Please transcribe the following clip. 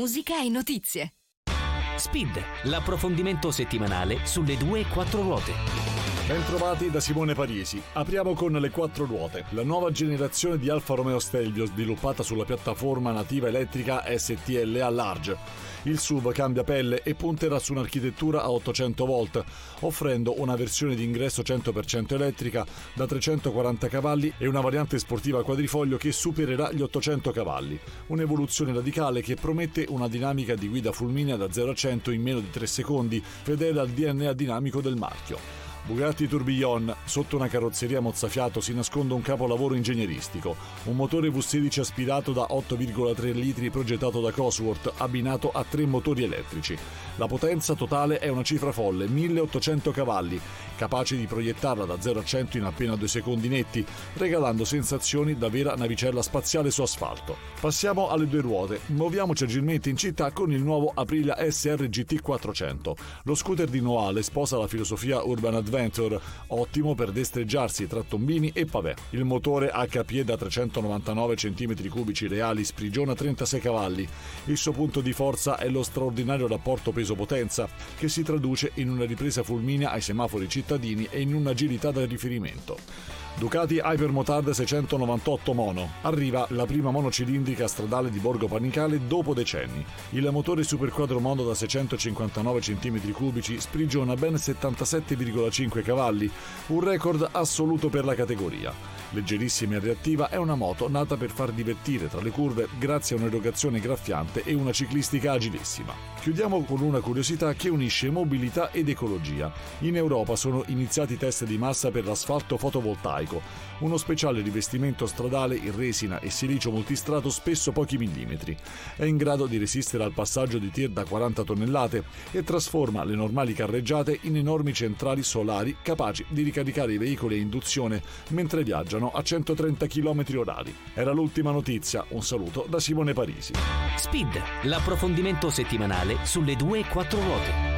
musica e notizie. Speed, l'approfondimento settimanale sulle 2 e 4 ruote. Bentrovati da Simone Parisi. Apriamo con le 4 ruote. La nuova generazione di Alfa Romeo Stelvio, sviluppata sulla piattaforma nativa elettrica STLA Large. Il SUV cambia pelle e punterà su un'architettura a 800 volt, offrendo una versione di ingresso 100% elettrica da 340 cavalli e una variante sportiva quadrifoglio che supererà gli 800 cavalli. Un'evoluzione radicale che promette una dinamica di guida fulminea da 0 a 100 in meno di 3 secondi, fedele al DNA dinamico del marchio. Bugatti Tourbillon, sotto una carrozzeria mozzafiato si nasconde un capolavoro ingegneristico, un motore V16 aspirato da 8,3 litri progettato da Cosworth, abbinato a 3 motori elettrici. La potenza totale è una cifra folle, 1800 cavalli, capace di proiettarla da 0 a 100 in appena 2 secondi netti, regalando sensazioni da vera navicella spaziale su asfalto. Passiamo alle 2 ruote, muoviamoci agilmente in città con il nuovo Aprilia SR GT 400. Lo scooter di Noale sposa la filosofia Urban Adventure, ottimo per destreggiarsi tra tombini e pavè. Il motore HPE da 399 cm3 reali sprigiona 36 cavalli. Il suo punto di forza è lo straordinario rapporto peso-potenza, che si traduce in una ripresa fulminea ai semafori cittadini e in un'agilità da riferimento. Ducati Hypermotard 698 Mono. Arriva la prima monocilindrica stradale di Borgo Panicale dopo decenni. Il motore superquadro mono da 659 cm3 sprigiona ben 77,5 cavalli, un record assoluto per la categoria. Leggerissima e reattiva, è una moto nata per far divertire tra le curve grazie a un'erogazione graffiante e una ciclistica agilissima. Chiudiamo con una curiosità che unisce mobilità ed ecologia. In Europa sono iniziati i test di massa per l'asfalto fotovoltaico, uno speciale rivestimento stradale in resina e silicio multistrato spesso pochi millimetri. È in grado di resistere al passaggio di tir da 40 tonnellate e trasforma le normali carreggiate in enormi centrali solari capaci di ricaricare i veicoli a induzione mentre viaggiano a 130 km/h. Era l'ultima notizia, un saluto da Simone Parisi. Speed, l'approfondimento settimanale sulle 2 e 4 ruote.